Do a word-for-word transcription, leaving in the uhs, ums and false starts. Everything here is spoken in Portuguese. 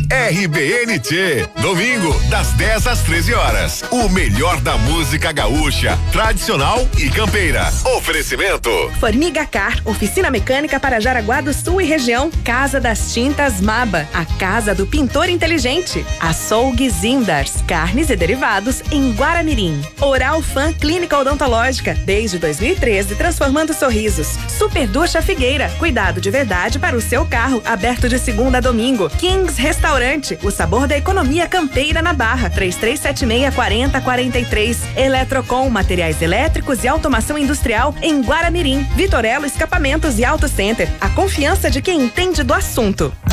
R B N T, domingo, das dez às treze horas. O melhor da música gaúcha, tradicional e campeira. Oferecimento. Formiga Car, oficina mecânica para Jaraguá do Sul e região. Casa das Tintas Maba, a casa do pintor inteligente. Açougue Zindars, carnes e derivados em Guaramirim. Oral Fan Clínica Odontológica, desde dois mil e treze, transformando sorrisos. Super Ducha Figueira, cuidado de verdade para o seu carro, aberto de segunda a domingo. Kings Restaurante, o sabor da economia campeira na Barra, três três sete seis, quatro zero quatro três. Eletrocom, materiais elétricos e automação industrial em Guaramirim. Vitorello Escapamentos e Auto Center, a confiança de quem entende do assunto.